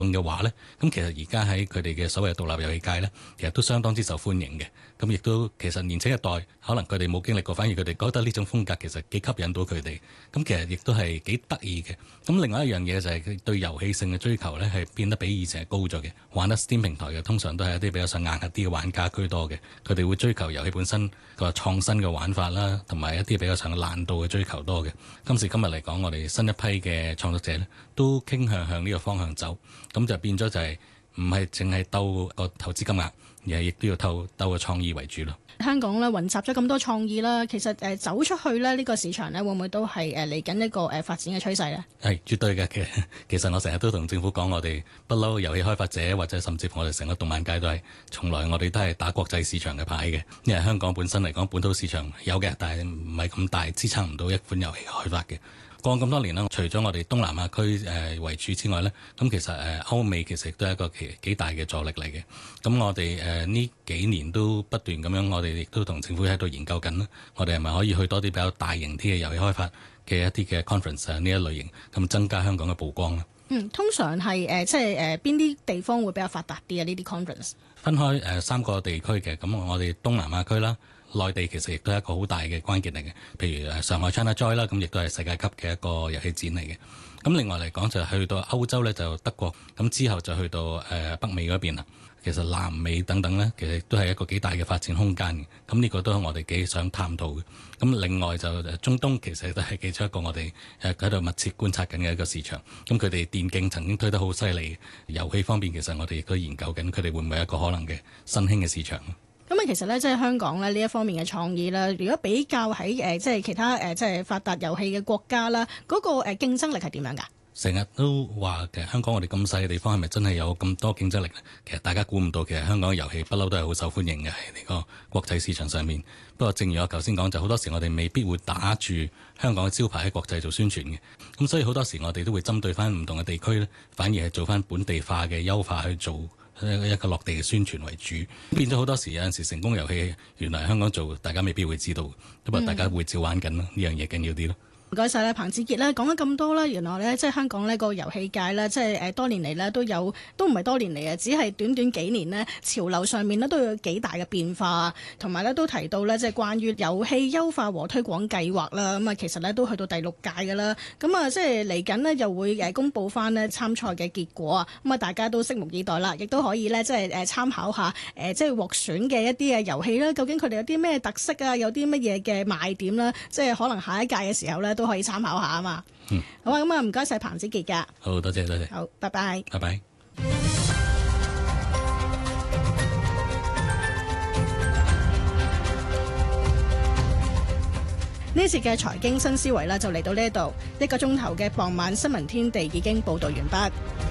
嘅話呢，咁其實而家喺佢哋嘅所謂獨立遊戲界呢，其實都相當之受歡迎嘅。咁亦都其實年輕一代可能佢哋冇經歷過，反而佢哋覺得呢種風格其實幾吸引到佢哋。咁其實亦都係幾得意嘅。咁另外一樣嘢就係佢對遊戲性嘅追求呢，係變得比以前係高咗嘅。玩得 Steam 平台嘅通常都係一啲比較上硬核啲嘅玩家居多嘅，佢哋會追求遊戲本身個創新嘅玩法啦，同埋一啲比較上難度嘅追求多嘅。今時今日嚟講，我哋新一批嘅創作者呢，都傾向呢個方向走。咁就變咗就係唔係淨係鬥個投資金額，而係亦都要鬥個創意為主咯。 香港咧雲集咗咁多創意啦，其實走出去咧呢個市場咧，會唔會都係嚟緊一個發展嘅趨勢呢？ 係絕對嘅。其實我成日都同政府講，我哋不嬲遊戲開發者或者甚至乎我哋成個動漫界都係從來我哋都係打國際市場嘅牌嘅。因為香港本身嚟講本土市場有嘅，但係唔係咁大，支撐唔到一款遊戲開發嘅。過咁多年啦，除咗我哋東南亞區為主之外呢，咁其實歐美其實亦都係一個幾大嘅助力嚟嘅。咁我哋呢幾年都不斷咁樣，我哋亦都同政府喺度研究緊啦。我哋係咪可以去多啲比較大型啲嘅遊戲開發嘅一啲嘅 conference 呢一類型，咁增加香港嘅曝光呢？ 通常係即係邊啲地方會比較發達啲啊？呢啲 conference 分開3個地區嘅，咁我哋東南亞區啦。內地其實亦都係一個好大嘅關鍵嚟嘅，譬如上海 ChinaJoy 啦，咁亦都係世界級嘅一個遊戲展嚟嘅。咁另外嚟講就去到歐洲呢，就德國，咁之後就去到北美嗰邊啦。其實南美等等呢，其實都係一個幾大嘅發展空間嘅。咁呢個都係我哋幾想探討嘅。咁另外就中東其實都係其中一個我哋喺度密切觀察緊嘅一個市場。咁佢哋電競曾經推得好犀利，遊戲方面其實我哋亦都研究緊，佢哋會唔會係一個可能嘅新興嘅市場。 咁其實咧，即係香港咧呢一方面嘅創意啦，如果比較喺即係其他即係發達遊戲嘅國家啦，嗰個競爭力係點樣㗎？ 成日都話其實香港我哋咁細嘅地方係咪真係有咁多競爭力呢？其實大家估唔到，其實香港嘅遊戲不嬲都係好受歡迎嘅喺呢個國際市場上面。不過正如我頭先講，就好多時我哋未必會打住香港嘅招牌喺國際做宣傳嘅。咁所以好多時我哋都會針對翻唔同嘅地區呢，反而係做翻本地化嘅優化去做一個落地嘅宣傳為主，變咗好多時有陣時成功遊戲原來香港做，大家未必會知道，不過大家會照玩緊咯，呢樣嘢緊要啲咯。 唔該晒啦，彭志傑咧講咗咁多啦，原來咧即係香港呢個遊戲界咧，即係多年嚟咧都唔係多年嚟啊，只係短短幾年呢，潮流上面咧都有幾大嘅變化，同埋咧都提到咧即係關於遊戲優化和推廣計劃啦。咁啊，其實咧都去到第6屆㗎啦。咁啊，即係嚟緊呢，又會公佈翻呢參賽嘅結果啊。咁啊，大家都拭目以待啦，亦都可以咧即係參考下即係獲選嘅一啲嘅遊戲啦。究竟佢哋有啲咩特色啊？有啲乜嘢嘅賣點啦？即係可能下一屆嘅時候咧，都可以參考下啊嘛。好啊，咁啊，唔該晒彭子傑㗎。 好，多謝多謝。 好，拜拜。 拜拜。 呢次嘅財經新思維啦，就嚟到呢度，1個鐘頭嘅傍晚新聞天地已經報導完畢。